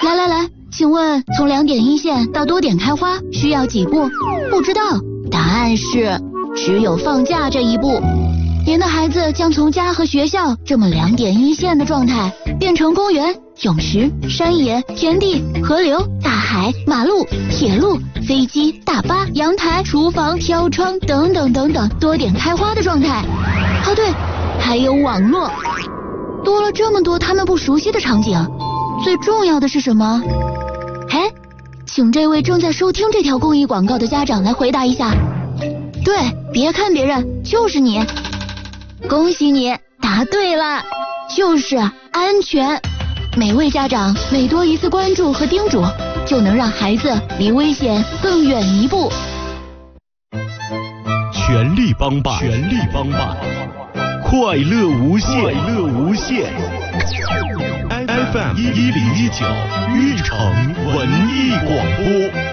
来，请问从2点一线到多点开花需要几步？不知道，答案是只有放假这一步。您的孩子将从家和学校这么2点一线的状态，变成公园、泳池、山野、田地、河流、大海、马路、铁路、飞机、大巴、阳台、厨房、飘窗等等等等多点开花的状态。哦对，还有网络。多了这么多他们不熟悉的场景，最重要的是什么？哎，请这位正在收听这条公益广告的家长来回答一下。对，别看别人，就是你。恭喜你答对了，就是安全。每位家长每多一次关注和叮嘱，就能让孩子离危险更远一步。 全力帮办，全力帮办，快乐无限，快乐无限。FM 1019，玉城文艺广播。